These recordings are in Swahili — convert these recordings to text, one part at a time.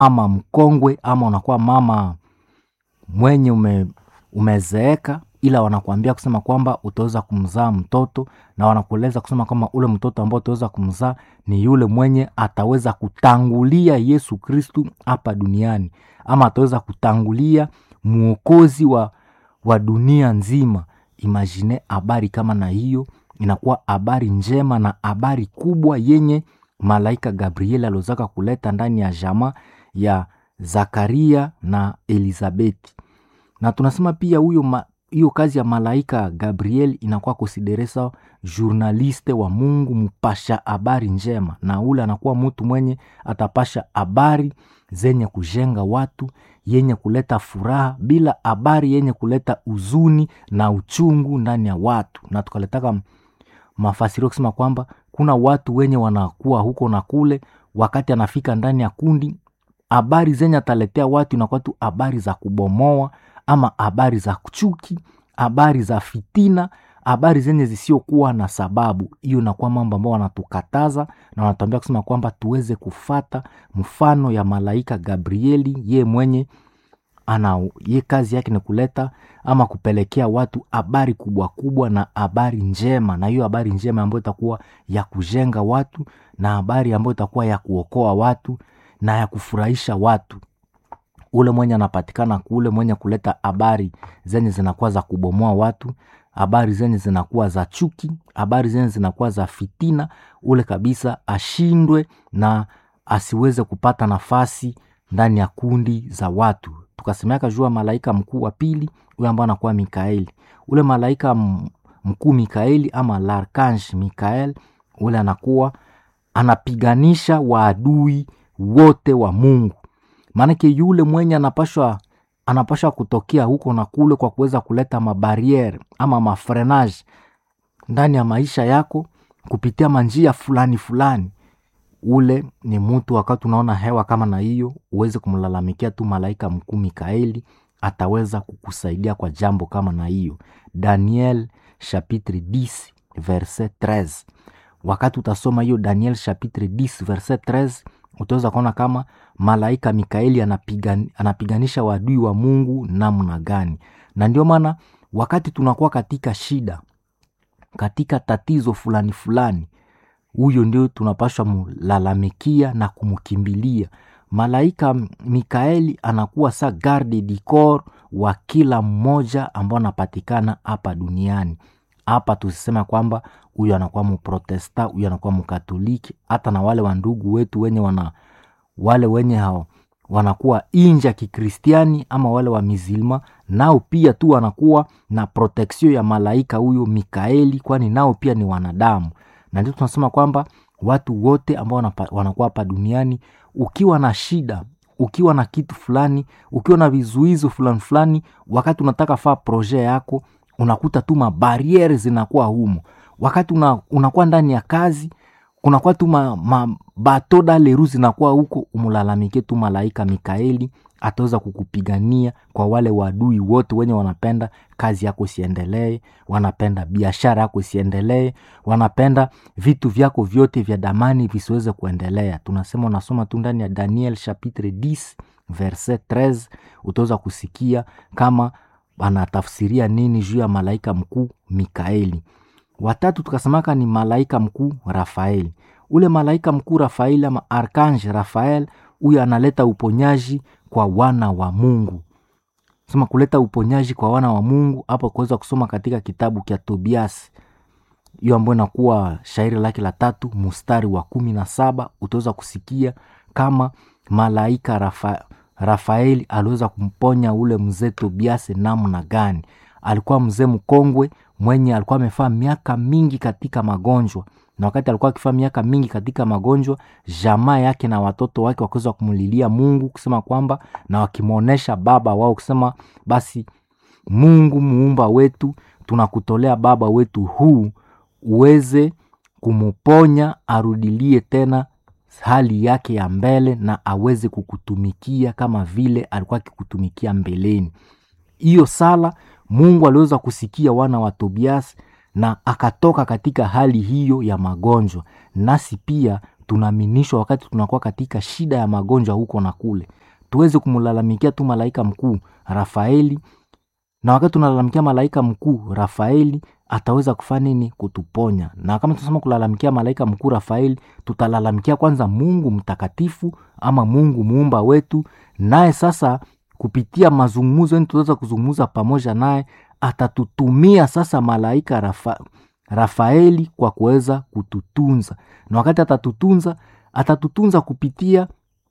ama mkongwe, ama unakuwa mama mwenye umezeeka, ila wanakuambia kusema kwamba utaweza kumzaa mtoto, na wanakueleza kusema kwamba ule mtoto ambao utaweza kumzaa ni yule mwenye ataweza kutangulia Yesu Kristu hapa duniani, ama ataweza kutangulia mwokozi wa dunia nzima. Imagine habari kama na hiyo, inakuwa habari njema na habari kubwa yenye malaika Gabriel alozaka kuleta ndani ya jamaa ya Zakaria na Elizabeti. Na tunasema pia hiyo kazi ya malaika Gabriel inakuwa konsideresa journaliste wa Mungu, mpasha habari njema, na ule anakuwa mtu mwenye atapasha habari zenye kujenga watu, yenye kuleta furaha, bila habari yenye kuleta huzuni na uchungu ndani ya watu. Na tukaletaka mafasirio kusema kwamba kuna watu wenye wanakuwa huko na kule, wakati anafika ndani ya kundi, habari zenye ataletea watu inakuwa tu habari za kubomoa, ama habari za kuchuki, habari za fitina, habari zenye zisiokuwa na sababu. Hiyo inakuwa mambo ambayo wanatukataza, na wanatuambia kusema kwamba tuweze kufata mfano ya malaika Gabrieli, ye mwenye ye kazi yake ni kuleta ama kupelekea watu habari kubwa kubwa na habari njema, na hiyo habari njema ambayo itakuwa ya kujenga watu, na habari ambayo itakuwa ya kuokoa watu na ya kufurahisha watu. Ule mwenye anapatikana kule, mwenye kuleta habari zenye zinakuwa za kubomoa watu, habari zenye zinakuwa za chuki, habari zenye zinakuwa za fitina, ule kabisa ashindwe na asiweze kupata nafasi ndani ya kundi za watu. Tukasemeka jua malaika mkuu wa pili, ule ambao anakuwa Mikaeli. Ule malaika mkuu Mikaeli ama l'archange Mikael, ule anakuwa anapiganisha waadui wote wa Mungu. Maanake yule mwenye anapashwa kutokea huko na kule kwa kuweza kuleta mabariere ama mafrenage ndani ya maisha yako kupitia manjia fulani fulani. Ule ni mtu, wakati unaona hewa kama na hiyo, uweze kumlalamikia tu malaika mkuu Mikaeli, ataweza kukusaidia kwa jambo kama na hiyo. Daniel chapitre 10 verset 13. Wakati utasoma hiyo Daniel chapitre 10 verset 13, utaweza kuona kama malaika Mikaeli anapiganisha wadui wa Mungu namna gani. Na ndio maana wakati tunakuwa katika shida, katika tatizo fulani fulani, huyo ndio tunapaswa mulalamikia na kumukimbilia. Malaika Mikaeli anakuwa sa garde du corps wa kila mmoja ambao anapatikana hapa duniani. Hapa tusisema kwamba huyo anakuwa mprotesta, huyo anakuwa mkatoliki, hata na wale wandugu wetu wenye hao wanakuwa inja ya kikristiani ama wale wa mizilma, nao pia tu wanakuwa na protection ya malaika huyo Mikaeli, kwani nao pia ni wanadamu. Na ndio tunasema kwamba watu wote ambao wanakuwa hapa duniani, ukiwa na shida, ukiwa na kitu fulani, ukiwa na vizuizo fulani fulani, wakati unataka faa projet yako, unakuta tu mabariere zinakuwa humo. Wakati unakuwa ndani ya kazi, kunakuwa tu bato daleru zinakuwa huko, umulalamike tu malaika Mikaeli, ataweza kukupigania kwa wale wadui wote wenye wanapenda kazi yako siendelee, wanapenda biashara yako siendelee, wanapenda vitu vyako vyote vya damani visiweze kuendelea. Tunasema unasoma tu ndani ya Daniel chapitre 10 verset 13, utaweza kusikia kama wanatafsiria nini juu ya malaika mkuu Mikaeli. Watatu tukasemaka ni malaika mkuu Rafaeli. Ule malaika mkuu Rafaeli ama archange Rafael, huyo analeta uponyaji kwa wana wa Mungu. Sema kuleta uponyaji kwa wana wa Mungu, hapo kuweza kusoma katika kitabu kia Tobias, hiyo ambayo inakuwa shairi lake la 3 mstari wa 17, utaweza kusikia kama malaika Rafaeli aliweza kumponya ule mzee Tobias namna gani. Alikuwa mzee mkongwe mwenye alikuwa amefaa miaka mingi katika magonjwa, na wakati alikuwa akifaa miaka mingi katika magonjwa, jamaa yake na watoto wake wakaweza kumulilia Mungu kusema kwamba, na wakimuonesha baba wao kusema, basi Mungu muumba wetu, tunakutolea baba wetu huu uweze kumuponya, arudilie tena hali yake ya mbele na aweze kukutumikia kama vile alikuwa akikutumikia mbeleni. Hiyo sala Mungu aliweza kusikia wana wa Tobias na akatoka katika hali hiyo ya magonjwa. Nasi pia tunaaminishwa wakati tunakuwa katika shida ya magonjwa huko na kule, tuweze kumlalamikia tu malaika mkuu Rafaeli, na wakati tunalalamikia malaika mkuu Rafaeli ataweza kufanya nini? Kutuponya. Na kama tunasema kulalamikia malaika mkuu Rafaeli, tutalalamikia kwanza Mungu mtakatifu ama Mungu muumba wetu, naye sasa kupitia mazungumzo yetu tutaweza kuzungumza pamoja naye, atatutumia sasa malaika Rafaeli kwa kuweza kututunza. Na wakati atatutunza kupitia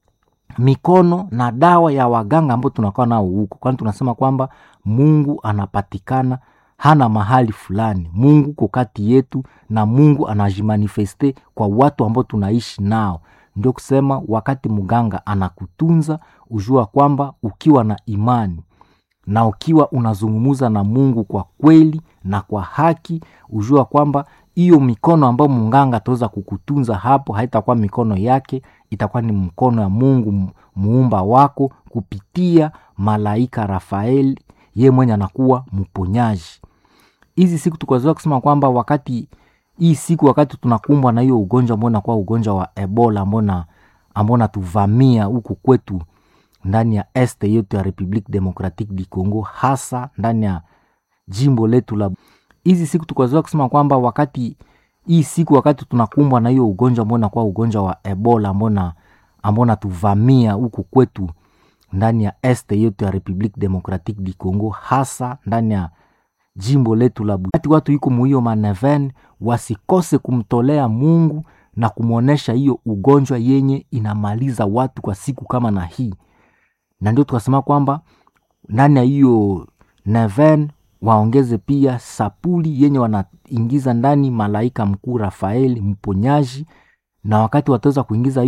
mikono na dawa ya waganga ambao tunakuwa nao huko, kwani tunasema kwamba Mungu anapatikana, hana mahali fulani. Mungu uko kati yetu na Mungu anajimanifeste kwa watu ambao tunaishi nao. Ndio kusema wakati mganga anakutunza, ujua kwamba ukiwa na imani na ukiwa unazungumuza na Mungu kwa kweli na kwa haki, ujua kwamba hiyo mikono ambayo mganga ataweza kukutunza hapo haitakuwa mikono yake, itakuwa ni mkono ya Mungu muumba wako kupitia malaika Rafaeli, yeye mwenye anakuwa mponyaji. Hizi siku tukazoea kusema kwamba wakati tunakumbwa na hiyo ugonjwa ambao unakuwa ugonjwa wa Ebola ambao natuvamia huku kwetu ndani ya este yetu ya Republique Democratique du Congo, hasa ndani ya jimbo letu la. Hizi siku tukazoea kusema kwamba wakati tunakumbwa na hiyo ugonjwa ambao unakuwa ugonjwa wa Ebola ambao natuvamia huku kwetu ndani ya este yetu ya Republique Democratique du Congo, hasa ndani ya jimbo letu la. Watu yuko muhiyo maneven wasikose kumtolea Mungu na kumuonesha hiyo ugonjwa yenye inamaliza watu kwa siku kama na hii. Na ndio tukasema kwamba ndani ya hiyo neven waongeze pia sapuli yenye wanaingiza ndani malaika mkuu Rafaeli mponyaji. Na wakati wataweza kuingiza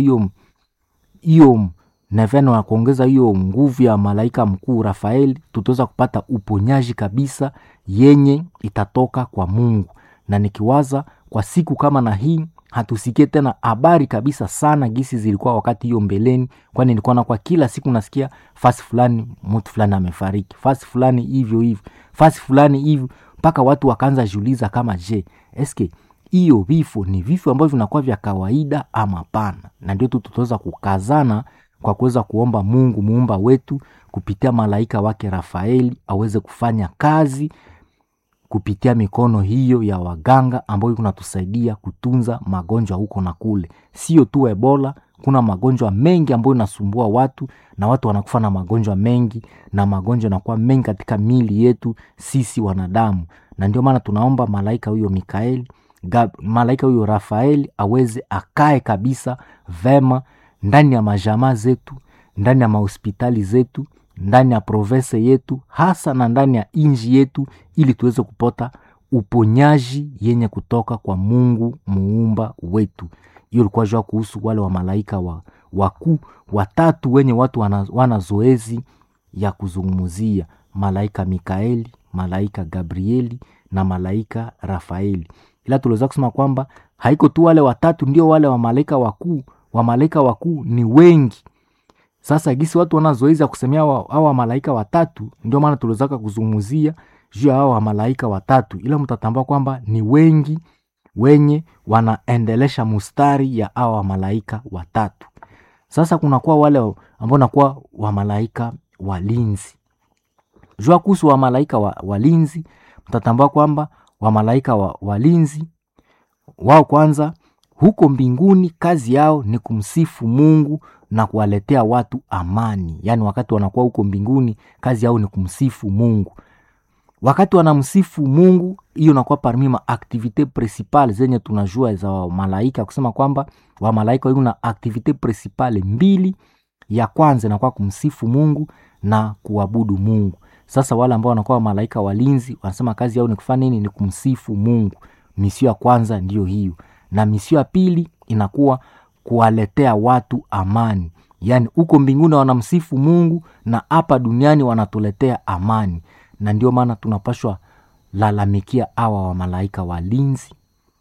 hiyo neven wa kuongeza hiyo nguvu ya malaika mkuu Rafaeli, tutaweza kupata uponyaji kabisa yenye itatoka kwa Mungu. Na nikiwaza kwa siku kama na hii hatusikie tena habari kabisa sana gisi zilikuwa wakati hiyo mbeleni, kwani nilikuwa na kwa kila siku nasikia fasi fulani mtu fulani amefariki, fasi fulani hivyo, fasi fulani hivyo, mpaka watu wakaanza jiuliza kama eske hiyo vifo ni vifo ambavyo vinakuwa vya kawaida ama pana. Na ndio tutaweza kukazana kwa kuweza kuomba Mungu muumba wetu kupitia malaika wake Rafaeli aweze kufanya kazi kupitia mikono hiyo ya waganga ambayo kunatusaidia kutunza magonjwa huko na kule. Sio tu Ebola, kuna magonjwa mengi ambayo nasumbua watu na watu wanakufa na magonjwa mengi, na magonjwa yanakuwa mengi katika miili yetu sisi wanadamu. Na ndio maana tunaomba malaika huyo malaika huyo Rafaeli aweze akae kabisa vema ndani ya majamaa zetu, ndani ya mahospitali zetu, ndani ya province yetu, hasa na ndani ya inji yetu, ili tuweze kupata uponyaji yenye kutoka kwa Mungu muumba wetu. Hiyo ilikuwa jua kuhusu wale wa malaika wakuu watatu wenye watu wana zoezi ya kuzungumzia: malaika Mikaeli, malaika Gabrieli na malaika Rafaeli. Ila tuliweza kusema kwamba haiko tu wale watatu ndio wale wa malaika wakuu. Wa malaika wakuu ni wengi. Sasa gisi watu wana zoezi ya kusemea hawa malaika watatu, ndio maana tuliweza kuzungumzia juu ya hawa malaika watatu, ila mtatambua kwamba ni wengi wenye wanaendelesha mustari ya hawa malaika watatu. Sasa kuna kuwa wale ambao nakuwa wa malaika walinzi. Jua kuhusu wa malaika walinzi, mtatambua kwamba wa malaika walinzi wao kwanza huko mbinguni kazi yao ni kumsifu Mungu na kuwaletea watu amani. Yaani wakati wanakuwa huko mbinguni kazi yao ni kumsifu Mungu. Wakati wanamsifu Mungu, hiyo inakuwa parmi ma activite principale zenye tunajua za wa malaika, kusema kwamba wa malaika wana activite principale mbili. Ya kwanza inakuwa kumsifu Mungu na kuabudu Mungu. Sasa wale ambao wanakuwa malaika walinzi wanasema kazi yao ni kufanya nini? Ni kumsifu Mungu. Misio ya kwanza ndio hiyo. Na misio ya pili inakuwa kuwaletea watu amani. Yaani huko mbinguni wanamsifu Mungu na hapa duniani wanatuletea amani. Na ndio maana tunapashwa lalamikia hawa wa malaika walinzi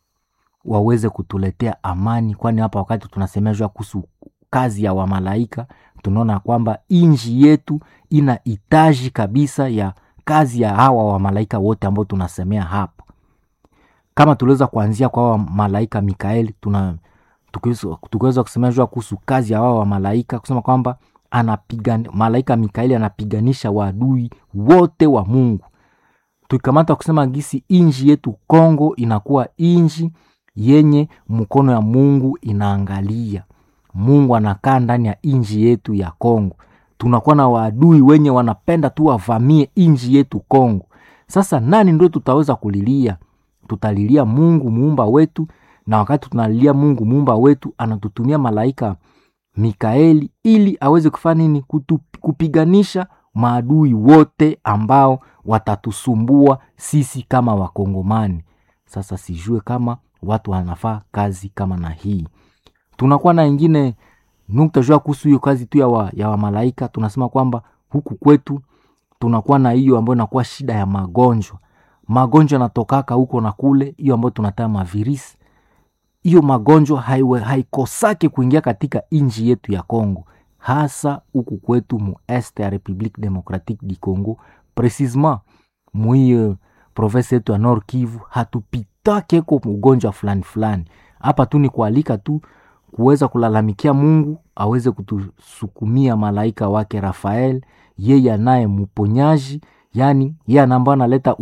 waweze kutuletea amani, kwani hapa wakati tunasemea kuhusu kazi ya wa malaika, tunaona kwamba inji yetu inahitaji kabisa ya kazi ya hawa wa malaika wote ambao tunasemea hapa. Kama tuliweza kuanzia kwa hawa malaika Mikaeli, tukiweza kusema jua kuhusu kazi ya wao wa malaika, kusema kwamba malaika Mikaeli anapiganisha waadui wote wa Mungu. Tukikamata kusema gisi inji yetu Kongo inakuwa inji yenye mkono ya Mungu inaangalia. Mungu anakaa ndani ya inji yetu ya Kongo. Tunakuwa na waadui wenye wanapenda tu wavamie inji yetu Kongo. Sasa nani ndio tutaweza kulilia? Tutalilia Mungu muumba wetu, na wakati tunalilia Mungu muumba wetu anatutumia malaika Mikaeli ili aweze kufanya nini? Kupiganisha maadui wote ambao watatusumbua sisi kama Wakongomani. Sasa sijue kama watu wanafaa kazi kama na hii. Tunakuwa na ingine nukta jua kuhusu hiyo kazi tu ya wa malaika. Tunasema kwamba huku kwetu tunakuwa na hiyo ambayo inakuwa shida ya magonjwa. Magonjwa yanatokaka huko na kule, hiyo ambayo tunataka mavirisi. Hiyo magonjwa haikosake kuingia katika inji yetu ya Kongo, hasa huku kwetu mu este ya Republique Democratique du Congo, precisement mu province yetu ya Nord Kivu. Hatupitake kwa ugonjwa fulani fulani. Hapa tu ni kualika tu kuweza kulalamikia Mungu aweze kutusukumia malaika wake Rafael, yeye anaye mponyaji, yani yeye anamba analeta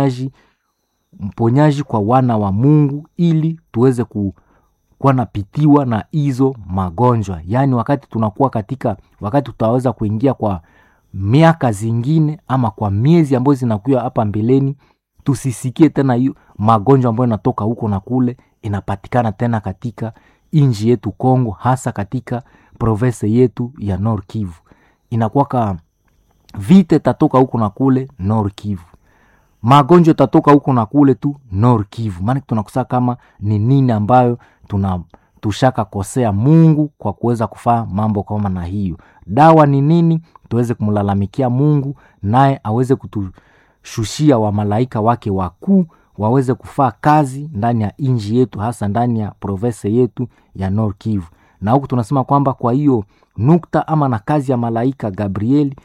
mponyaji kwa wana wa Mungu, ili tuweze kuwa napitiwa na hizo magonjwa. Yani wakati tutaweza kuingia kwa miaka zingine ama kwa miezi ambayo zinakuja hapa mbeleni, tusisikie tena hiyo magonjwa ambayo yanatoka huko na kule inapatikana tena katika inji yetu Kongo, hasa katika province yetu ya Nord Kivu. Inakuwa vite tatoka huko na kule Nord Kivu. Magonjwa tatoka huko na kule tu Nord Kivu. Maana tunakusa kama ni nini ambayo tushaka kosea Mungu kwa kuweza kufanya mambo kama na hiyo. Dawa ni nini? Tuweze kumlalamikia Mungu, naye aweze kutushushia wa malaika wake wakuu waweze kufaa kazi ndani ya inji yetu, hasa ndani ya province yetu ya Nord Kivu. Na huku tunasema kwamba kwa hiyo nukta ama na kazi ya malaika Gabrieli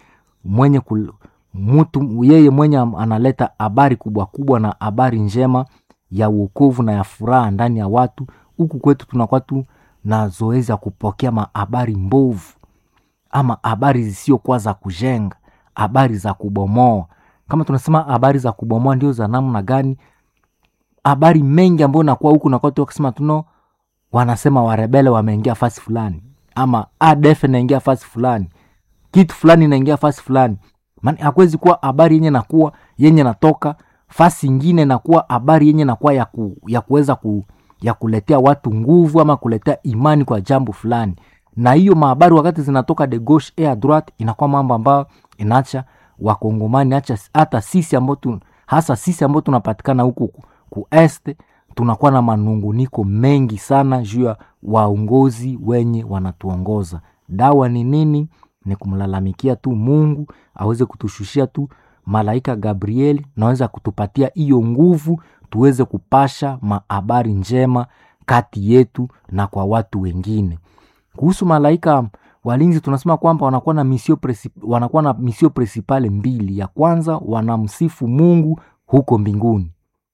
yeye mwenye analeta habari kubwa kubwa na habari njema ya wokovu na ya furaha ndani ya watu. Huku kwetu tunakuwa tu na zoezi ya kupokea habari mbovu ama habari zisio kwa za kujenga, habari za kubomoa. Kama tunasema habari za kubomoa ndio za namna gani? Habari mengi ambayo nakuwa huku nakuwa tu wakisema wanasema warebele wameingia fasi fulani, ama ADF inaingia fasi fulani, kitu fulani inaingia fasi fulani. Maana hakuwezi kuwa habari yenye natoka fasi nyingine na kuwa habari yenye nakuwa ya kuweza ya kuletea watu nguvu ama kuletea imani kwa jambo fulani. Na hiyo mahabari wakati zinatoka de gauche et à droite, inakuwa mambo ambayo inaacha Wakongomani, hata sisi ambao tunapatikana huku ku este, tunakuwa na manunguniko mengi sana juu ya waongozi wenye wanatuongoza. Dawa ni nini? Ni kumlalamikia tu Mungu aweze kutushushia tu malaika Gabrieli, naweza kutupatia hiyo nguvu tuweze kupasha habari njema kati yetu na kwa watu wengine. Kuhusu malaika walinzi tunasema kwamba wanakuwa na misio principale mbili. Ya kwanza, wanamsifu Mungu huko mbinguni,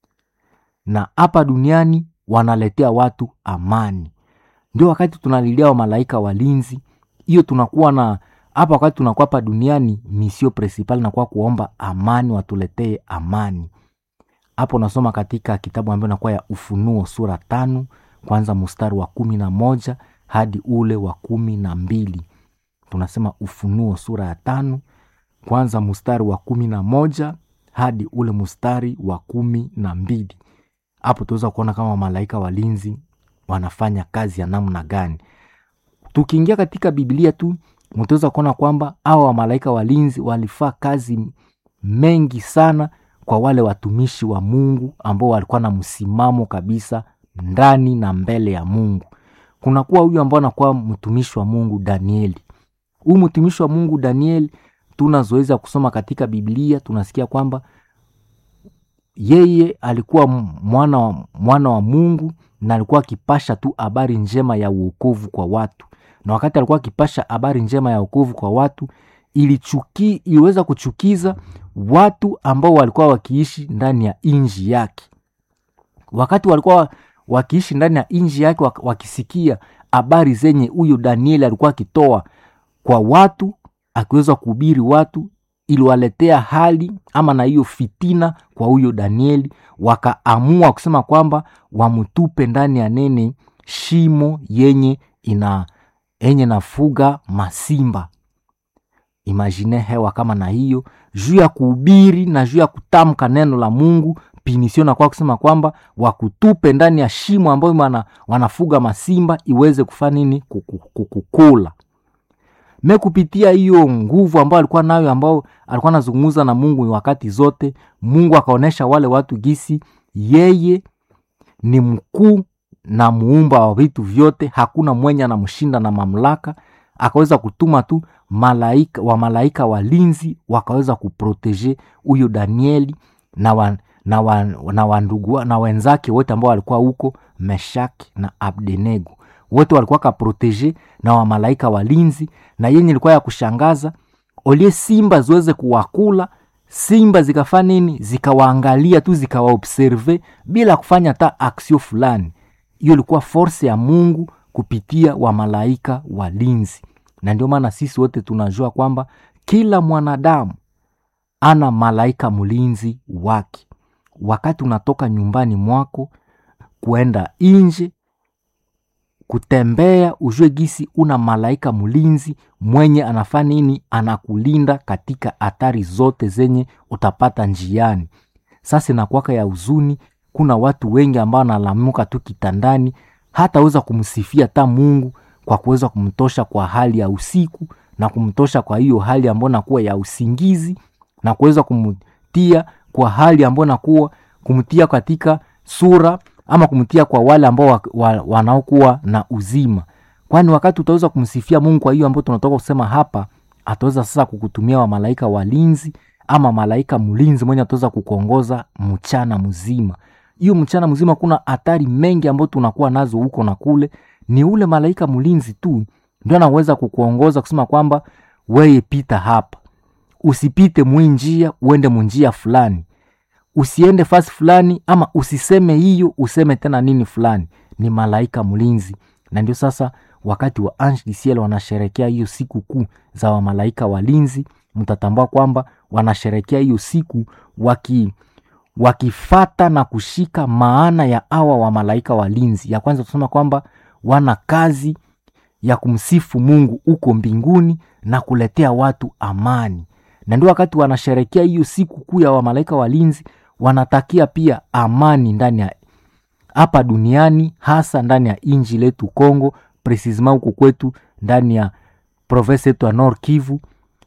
na hapa duniani wanaletea watu amani. Ndio wakati tunalilia wa malaika walinzi, hiyo tunakuwa na hapa wakati tunakuwa hapa duniani, misio principale na kwa kuomba amani, watuletee amani. Hapo nasoma katika kitabu ambacho inakuwa ya Ufunuo sura 5 kwanza mstari wa 11 hadi ule wa 12. Tunasema Ufunuo sura ya 5 kwanza mstari wa 11 hadi ule mstari wa 12. Hapo tuweza kuona kama malaika walinzi wanafanya kazi ya namna gani. Tukiingia katika Biblia tu mtaweza kuona kwamba hao malaika walinzi walifaa kazi mengi sana kwa wale watumishi wa Mungu ambao walikuwa na msimamo kabisa ndani na mbele ya Mungu. Kuna kuwa huyu ambao anakuwa mtumishi wa Mungu Danieli. Huyu mtumishi wa Mungu Danieli tunazoeza kusoma katika Biblia, tunasikia kwamba yeye alikuwa mwana wa Mungu na alikuwa akipasha tu habari njema ya wokovu kwa watu. Na wakati alikuwa akipasha habari njema ya wokovu kwa watu, iliweza kuchukiza watu ambao walikuwa wakiishi ndani ya inji yake. Wakati walikuwa wakiishi ndani ya inji yake, wakisikia habari zenye huyu Danieli alikuwa akitoa kwa watu, akiweza kuhubiri watu, iliwaletea hali ama na hiyo fitina kwa huyo Danieli, wakaamua kusema kwamba wamutupe ndani ya nene shimo yenye nafuga masimba. Imagine hewa kama na hiyo, juu ya kuhubiri na juu ya kutamka neno la Mungu, pinisio na kwa kusema kwamba wakutupe ndani ya shimo ambayo wanafuga masimba iweze kufanya nini? Kukula. Kupitia hiyo nguvu ambayo alikuwa nayo, ambao alikuwa anazungumza na Mungu wakati zote, Mungu akaonesha wale watu gisi yeye ni mkuu na muumba wa vitu vyote, hakuna mwenye anamshinda na mamlaka. Akaweza kutuma tu malaika walinzi, wakaweza kuprotege huyo Danieli na wandugu na wenzake wote ambao walikuwa huko, Meshaki na Abednego. Wote walikuwa kaprotege na malaika walinzi. Na yenye ilikuwa ya kushangaza, olie simba ziweze kuwakula, simba zikafanya nini? Zikawaangalia tu, zikawaobserve bila kufanya hata aksio fulani. Hiyo ilikuwa force ya Mungu kupitia malaika walinzi. Na ndio maana sisi wote tunajua kwamba kila mwanadamu ana malaika mlinzi wake. Wakati unatoka nyumbani mwako kuenda nje kutembea, ujue gisi una malaika mlinzi mwenye anafanya nini? Anakulinda katika hatari zote zenye utapata njiani. Sasa inakuwaka ya huzuni, kuna watu wengi ambao wanalamuka tu kitandani, hata weza kumsifia hata Mungu kwa kuweza kumtosha kwa hali ya usiku na kumtosha kwa hiyo hali ambayo nakuwa ya usingizi, na kuweza kumtia kwa hali ambayo nakuwa kumtia katika sura ama kumtia kwa wale ambao wanaokuwa na uzima. Kwani wakati utaweza kumsifia Mungu kwa hiyo ambayo tunatoka kusema hapa, ataweza sasa kukutumia malaika walinzi ama malaika mlinzi mwenye ataweza kukuongoza mchana mzima. Hiyo mchana mzima kuna hatari mengi ambayo tunakuwa nazo huko na kule, ni ule malaika mlinzi tu ndio anaweza kukuongoza kusema kwamba wewe pita hapa, usipite mwinjia, uende munjia fulani, usiende fasi fulani, ama usiseme hiyo, useme tena nini fulani. Ni malaika mlinzi. Na ndio sasa wakati wa Ange du Ciel wanasherekea hiyo siku kuu za malaika walinzi, mtatambua kwamba wanasherekea hiyo siku wakifata na kushika maana ya hawa malaika walinzi. Ya kwanza tusema kwamba wana kazi ya kumsifu Mungu uko mbinguni na kuletea watu amani. Na ndio wakati wanasherekea hiyo siku kuu ya malaika walinzi, wanatakia pia amani ndani ya hapa duniani, hasa ndani ya inji letu Kongo, precisement huko kwetu ndani ya province yetu ya Nord Kivu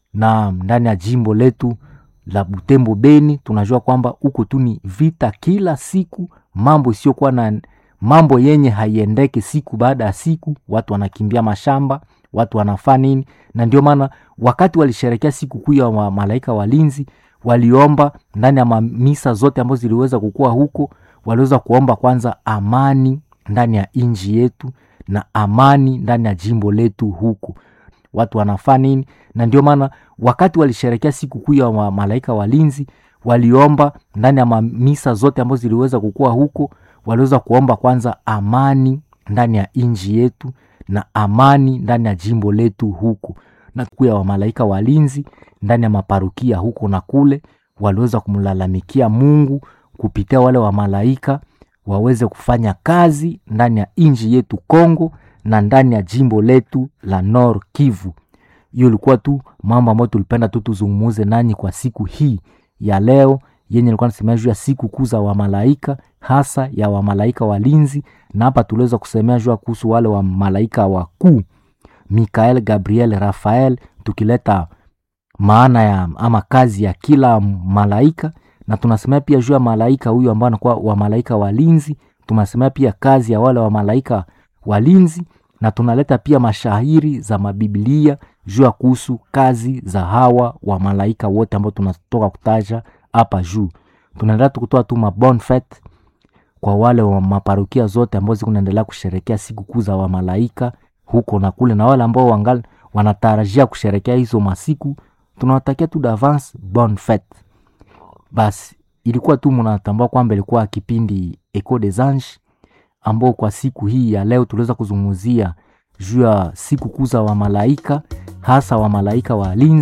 na ndani ya jimbo letu la Butembo Beni. Tunajua kwamba huko tu ni vita kila siku, mambo isiyokuwa na mambo yenye haiendeke siku baada ya siku, watu wanakimbia mashamba, watu wanafanya nini. Na ndio maana wakati walisherekea siku kuu ya malaika walinzi, waliomba ndani ya misa zote ambazo ziliweza kukua huko, waliweza kuomba kwanza amani ndani ya inji yetu na amani ndani ya jimbo letu huko. Watu wanafanya nini? Na ndio maana wakati walisherekea siku kuu ya malaika walinzi, waliomba ndani ya misa zote ambazo ziliweza kukua huko, waliweza kuomba kwanza amani ndani ya inji yetu na amani ndani ya jimbo letu huko. Na siku ya malaika walinzi ndani ya maparokia huko na kule, waliweza kumlalamikia Mungu kupitia wale malaika waweze kufanya kazi ndani ya inji yetu Kongo na ndani ya jimbo letu la Nord Kivu. Hiyo ilikuwa tu mambo ambayo tulipenda tu tuzungumuze nanyi kwa siku hii ya leo, yenye ilikuwa nasemea juu ya siku kuu za malaika, hasa ya malaika walinzi. Na hapa tuliweza kusemea juu kuhusu wale malaika wakuu, Mikael, Gabriel, Rafael, tukileta maana ya ama kazi ya kila malaika. Na tunasemea pia juu ya malaika huyu ambao anakuwa malaika walinzi, tunasemea pia kazi ya wale malaika walinzi, na tunaleta pia mashahiri za mabiblia juu ya kuhusu kazi za hawa malaika wote ambao tunatoka kutaja hapa juu. Tunaendelea kutoa tu bonne fête kwa wale maparokia zote ambao zikunaendelea kusherekea siku kuu za malaika huko na kule, na wale ambao wanatarajia kusherekea hizo masiku, tunawatakia tu d'avance bonne fête. Basi ilikuwa tu mnatambua kwamba ilikuwa kipindi Echo des Anges ambao kwa siku hii ya leo tuliweza kuzungumzia juu ya siku kuu za wamalaika, hasa wamalaika walinzi